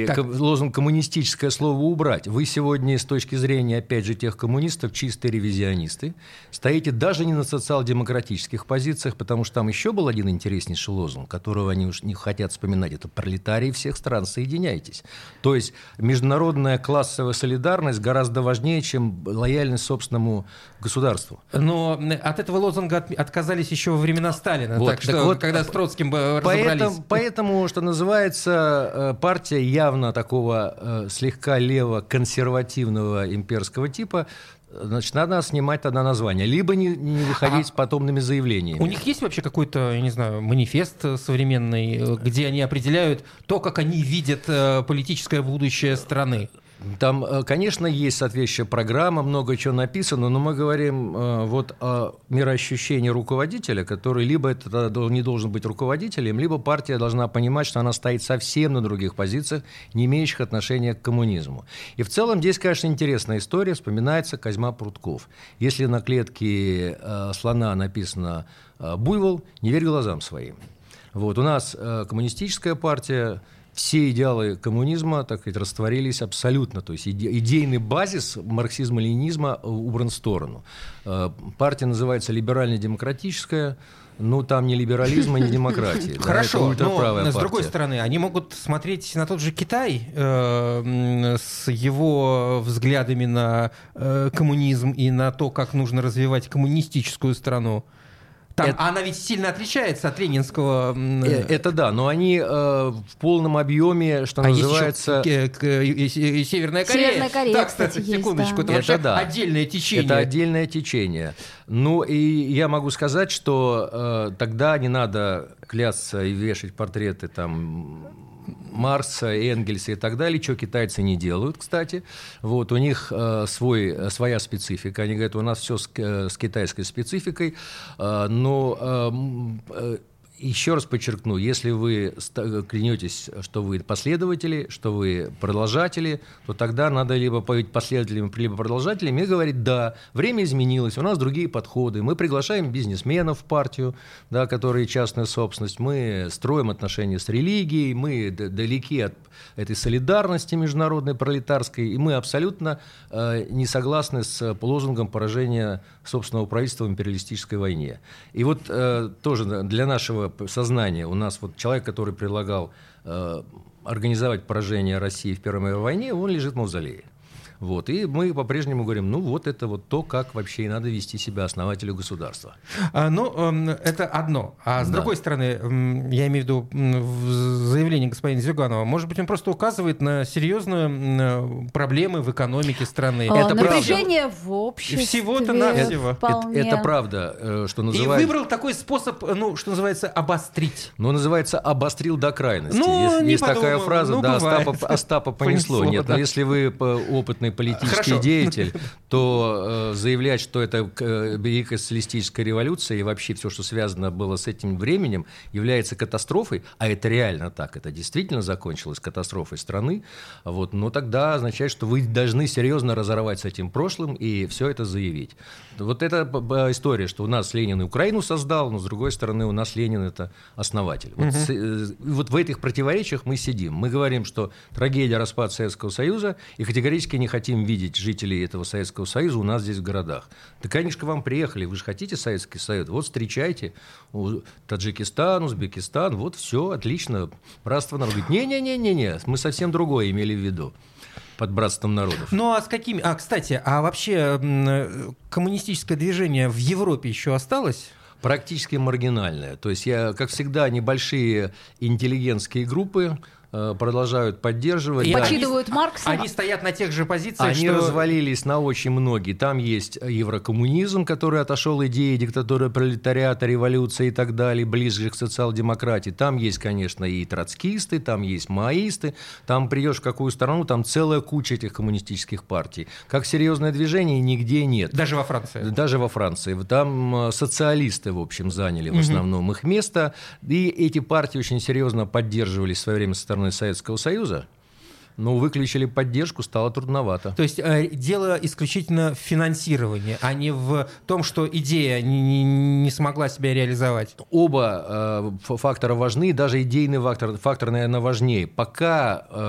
И лозунг «коммунистическое слово убрать». Вы сегодня с точки зрения, опять же, тех коммунистов, чистые ревизионисты, стоите даже не на социал-демократических позициях, потому что там еще был один интереснейший лозунг, которого они уж не хотят вспоминать. Это «пролетарии всех стран, соединяйтесь». То есть международная классовая солидарность гораздо важнее, чем лояльность собственному государству. Но от этого лозунга отказались еще во времена Сталина, Вот, так что, вот, когда с Троцким разобрались. Поэтому, что называется, партия явно такого слегка лево-консервативного имперского типа, значит, надо снимать тогда название, либо не выходить с потомными заявлениями. У них есть вообще какой-то, я не знаю, манифест современный, где они определяют то, как они видят политическое будущее страны? Там, конечно, есть соответствующая программа, много чего написано, но мы говорим вот о мироощущении руководителя, который либо это не должен быть руководителем, либо партия должна понимать, что она стоит совсем на других позициях, не имеющих отношения к коммунизму. И в целом здесь, конечно, интересная история, вспоминается Козьма Прутков. Если на клетке слона написано «буйвол», не верь глазам своим. Вот, у нас коммунистическая партия, все идеалы коммунизма, так сказать, растворились абсолютно. То есть идейный базис марксизма-ленинизма убран в сторону. Партия называется либерально-демократическая, но там ни либерализма, ни демократии. Хорошо, но с другой стороны, они могут смотреть на тот же Китай с его взглядами на коммунизм и на то, как нужно развивать коммунистическую страну. Она ведь сильно отличается от ленинского... Это да, но они в полном объеме, что называется... И Северная Корея. Северная Корея, да, кстати, секундочку. Да. Это вообще отдельное течение. Это отдельное течение. Ну, и я могу сказать, что тогда не надо клясться и вешать портреты там Маркса, Энгельса и так далее, что китайцы не делают, кстати. Вот, у них своя специфика. Они говорят, у нас все с китайской спецификой. Но еще раз подчеркну, если вы клянетесь, что вы последователи, что вы продолжатели, то тогда надо либо быть последователями, либо продолжателями и говорить, да, время изменилось, у нас другие подходы, мы приглашаем бизнесменов в партию, да, которые частная собственность, мы строим отношения с религией, мы далеки от этой солидарности международной пролетарской, и мы абсолютно не согласны с лозунгом поражения собственного правительства в империалистической войне. И вот тоже для нашего сознания у нас вот человек, который предлагал организовать поражение России в Первой мировой войне, он лежит в мавзолее. Вот. И мы по-прежнему говорим, ну вот это вот то, как вообще и надо вести себя основателю государства. Это одно. А с другой стороны, я имею в виду в заявлении господина Зюганова, может быть, он просто указывает на серьезные проблемы в экономике страны. Это напряжение в обществе. Всего-то навсего. Это правда, что называется... И выбрал такой способ, что называется, обострить. Называется «обострил до крайности». Есть такая фраза, Остапа понесло. Нет, но если вы опытный политический деятель, то заявлять, что это Великая социалистическая революция и вообще все, что связано было с этим временем, является катастрофой, а это реально так, это действительно закончилось катастрофой страны, вот, но тогда означает, что вы должны серьезно разорвать с этим прошлым и все это заявить. Вот это история, что у нас Ленин Украину создал, но с другой стороны у нас Ленин это основатель. Вот в этих противоречиях мы сидим. Мы говорим, что трагедия распада Советского Союза, и категорически не хотим видеть жителей этого Советского Союза у нас здесь в городах. Да, конечно, к вам приехали, вы же хотите Советский Союз, вот встречайте Таджикистан, Узбекистан, вот все, отлично, братство народов. Не-не-не, мы совсем другое имели в виду под братством народов. Ну а с какими... Кстати, вообще коммунистическое движение в Европе еще осталось? Практически маргинальное. То есть, как всегда, небольшие интеллигентские группы продолжают поддерживать. И почитывают Маркса. Они стоят на тех же позициях, Они развалились на очень многие. Там есть еврокоммунизм, который отошел идеи диктатуры пролетариата, революции и так далее, ближе к социал-демократии. Там есть, конечно, и троцкисты, там есть маоисты. Там придешь в какую страну, там целая куча этих коммунистических партий. Как серьезное движение нигде нет. Даже во Франции? Даже во Франции. Там социалисты, в общем, заняли в основном их место. И эти партии очень серьезно поддерживались в свое время со стороны Советского Союза, но выключили поддержку, стало трудновато. То есть дело исключительно в финансировании, а не в том, что идея не смогла себя реализовать. Оба фактора важны, даже идейный фактор, наверное, важнее. Пока